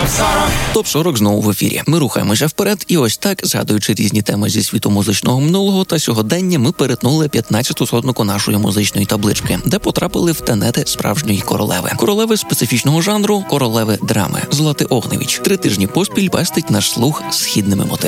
ТОП-40 знову в ефірі. Ми рухаємося вперед, і ось так, згадуючи різні теми зі світу музичного минулого та сьогодення, ми перетнули 15-ту сходинку нашої музичної таблички, де потрапили в тенети справжньої королеви. Королеви специфічного жанру, королеви драми. Злати Огневіч 3 тижні поспіль пестить наш слух східними мотивами.